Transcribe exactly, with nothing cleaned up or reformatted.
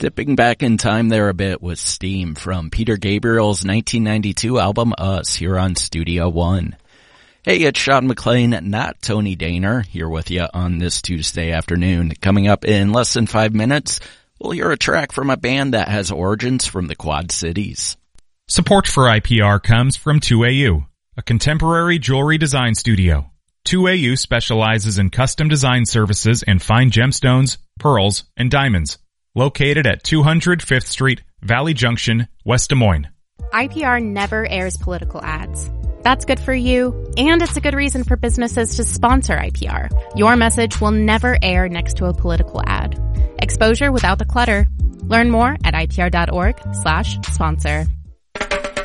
Dipping back in time there a bit with Steam from Peter Gabriel's nineteen ninety-two album Us here on Studio One. Hey, it's Sean McLean, not Tony Daner, here with you on this Tuesday afternoon. Coming up in less than five minutes, we'll hear a track from a band that has origins from the Quad Cities. Support for I P R comes from two A U, a contemporary jewelry design studio. two A U specializes in custom design services and fine gemstones, pearls, and diamonds. Located at two hundred Fifth Street, Valley Junction, West Des Moines. I P R never airs political ads. That's good for you, and it's a good reason for businesses to sponsor I P R. Your message will never air next to a political ad. Exposure without the clutter. Learn more at I P R dot org slash sponsor.